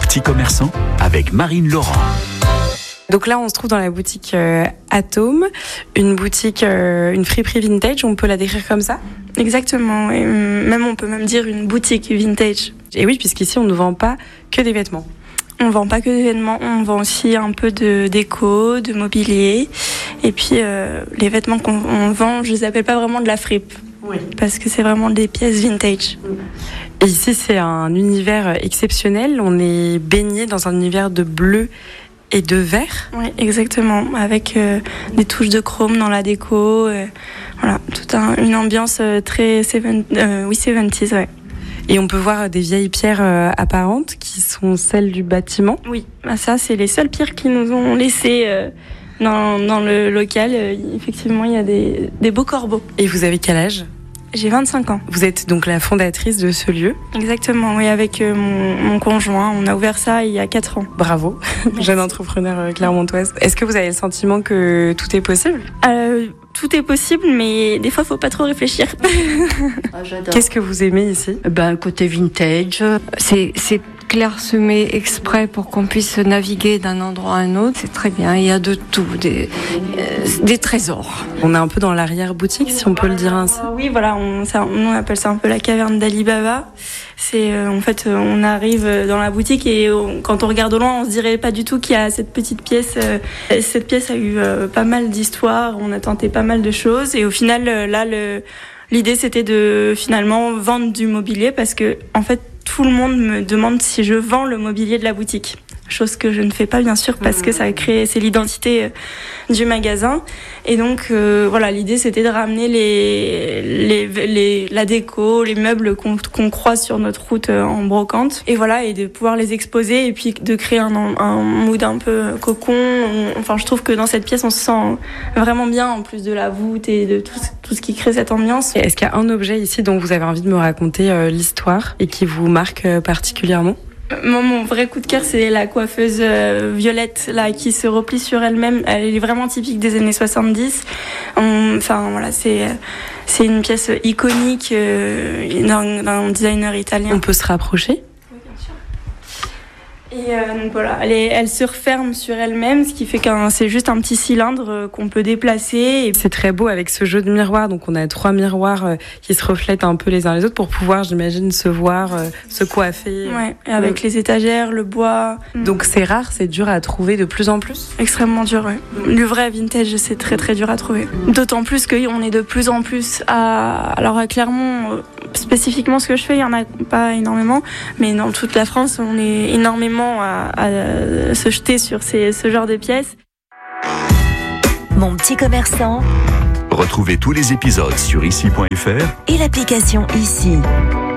petit commerçant avec Marine Laurent. Donc là, on se trouve dans la boutique Atome, une boutique, une friperie vintage, on peut la décrire comme ça ? Exactement, et on peut même dire une boutique vintage. Et oui, puisqu'ici, on ne vend pas que des vêtements. On vend pas que des vêtements, on vend aussi un peu de déco, de mobilier. Et puis, les vêtements qu'on vend, je les appelle pas vraiment de la fripe. Oui. Parce que c'est vraiment des pièces vintage. Et ici, c'est un univers exceptionnel. On est baigné dans un univers de bleu et de vert. Oui, exactement. Avec des touches de chrome dans la déco. Voilà, toute une ambiance très 70s, ouais. Et on peut voir des vieilles pierres apparentes qui sont celles du bâtiment. Oui, ça, c'est les seules pierres qui nous ont laissées dans le local. Effectivement, il y a des beaux corbeaux. Et vous avez quel âge ? J'ai 25 ans. Vous êtes donc la fondatrice de ce lieu ? Exactement, oui, avec mon conjoint. On a ouvert ça il y a 4 ans. Bravo, jeune entrepreneur clermontoise. Est-ce que vous avez le sentiment que tout est possible ? Tout est possible, mais des fois, faut pas trop réfléchir. J'adore. Qu'est-ce que vous aimez ici ? Le côté vintage. C'est clairsemé exprès pour qu'on puisse naviguer d'un endroit à un autre. C'est très bien. Il y a de tout, des trésors. On est un peu dans l'arrière-boutique, si on peut le dire ainsi. Oui, voilà. On appelle ça un peu la caverne d'Ali Baba. C'est en fait, on arrive dans la boutique et quand on regarde au loin, on se dirait pas du tout qu'il y a cette petite pièce. Cette pièce a eu pas mal d'histoires. On a tenté pas mal de choses et au final, là, l'idée c'était de finalement vendre du mobilier parce que en fait, tout le monde me demande si je vends le mobilier de la boutique. Chose que je ne fais pas bien sûr parce que c'est l'identité du magasin. Et donc voilà, l'idée c'était de ramener la déco, les meubles qu'on croise sur notre route en brocante. Et voilà, et de pouvoir les exposer et puis de créer un mood un peu cocon. Enfin, je trouve que dans cette pièce on se sent vraiment bien en plus de la voûte et de tout ce qui crée cette ambiance. Est-ce qu'il y a un objet ici dont vous avez envie de me raconter l'histoire et qui vous marque particulièrement ? Moi, mon vrai coup de cœur, c'est la coiffeuse Violette, là, qui se replie sur elle-même. Elle est vraiment typique des années 70. Voilà, c'est une pièce iconique d'un designer italien. On peut se rapprocher ? Et donc voilà, elle se referme sur elle-même, ce qui fait que c'est juste un petit cylindre qu'on peut déplacer. Et c'est très beau avec ce jeu de miroirs. Donc on a 3 miroirs qui se reflètent un peu les uns les autres pour pouvoir, j'imagine, se voir, se coiffer. Ouais, et avec les étagères, le bois. Donc c'est rare, c'est dur à trouver de plus en plus ? Extrêmement dur, ouais. Le vrai vintage, c'est très très dur à trouver. D'autant plus qu'on est de plus en plus alors à Clermont, spécifiquement ce que je fais, il n'y en a pas énormément, mais dans toute la France, on est énormément à se jeter sur ce genre de pièces. Mon petit commerçant. Retrouvez tous les épisodes sur ici.fr et l'application Ici.